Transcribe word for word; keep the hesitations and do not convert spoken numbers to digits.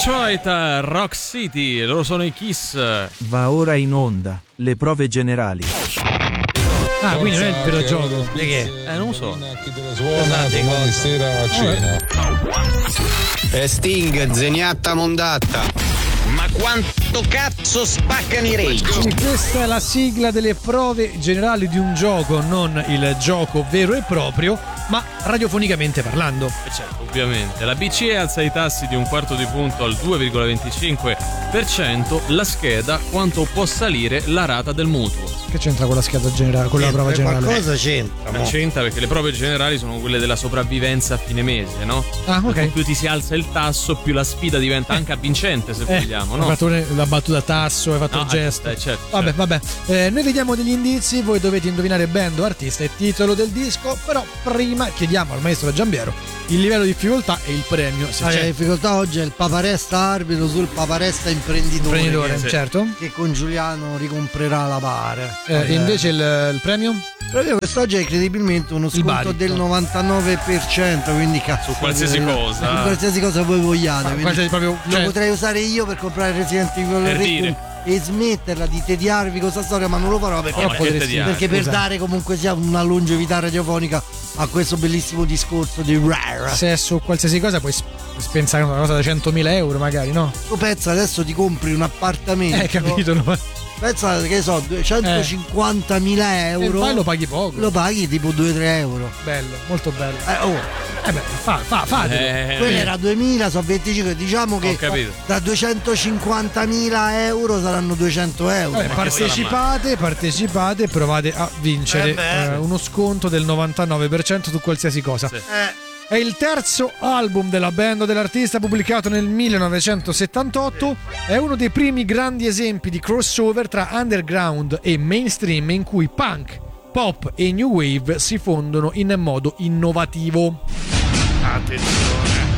Detroit, Rock City, loro sono i Kiss. Va ora in onda le prove generali. Ah, quindi non è il vero gioco. Di che? Eh, non lo so. Domani sera a cena. E Sting, zeniatta mondatta. Ma quanto cazzo spaccano i rage? Quindi questa è la sigla delle prove generali di un gioco, non il gioco vero e proprio, ma radiofonicamente parlando. Eh certo, ovviamente. La B C E alza i tassi di un quarto di punto al due virgola venticinque per cento, la scheda quanto può salire la rata del mutuo. Che c'entra con la scheda generale, con la prova generale? Qualcosa c'entra. Non c'entra perché le prove generali sono quelle della sopravvivenza a fine mese, no? Ah, ok. Più ti si alza il tasso, più la sfida diventa anche avvincente, se Eh, vogliamo, no? Hai fatto la battuta tasso, hai fatto No, il gesto. eh, certo, vabbè, certo. vabbè. Eh, noi vediamo degli indizi, voi dovete indovinare band o artista e titolo del disco, però prima chiediamo al maestro Giambiero il livello di difficoltà e il premio. Se Ah, c'è la difficoltà oggi è il paparesta arbitro sul paparesta imprenditore. imprenditore, che, certo. che con Giuliano ricomprerà la bare. Eh, invece il, il premio? Proprio quest'oggi è incredibilmente uno sconto Bari, del no. novantanove per cento, quindi cazzo. Su qualsiasi eh, cosa. Su qualsiasi cosa voi vogliate. quindi Qualsiasi proprio, lo cioè- potrei usare io per comprare Resident Evil Per Requiem dire. e smetterla di tediarvi questa storia, ma non lo farò perché, Oh, ma che potresti- tediare. perché per scusa. dare comunque sia una longevità radiofonica a questo bellissimo discorso di Rare. Se è su qualsiasi cosa puoi sp- spensare una cosa da centomila euro magari, no? Tu pensa adesso ti compri un appartamento. Eh, capito, no? Pensa che so, duecentocinquantamila E euro. poi lo paghi poco. Lo paghi tipo due tre euro. Bello, molto bello. Eh, oh, Eh beh, fa, fa, fatelo. Eh, quello era duemila, sono venticinque. Diciamo Ho che capito. da duecentocinquantamila euro saranno duecento euro. Vabbè, partecipate, partecipate e provate a vincere Eh beh. eh, uno sconto del novantanove per cento su qualsiasi cosa. Sì. Eh, È il terzo album della band o dell'artista pubblicato nel millenovecentosettantotto. È uno dei primi grandi esempi di crossover tra underground e mainstream in cui punk, pop e new wave si fondono in modo innovativo. Attenzione.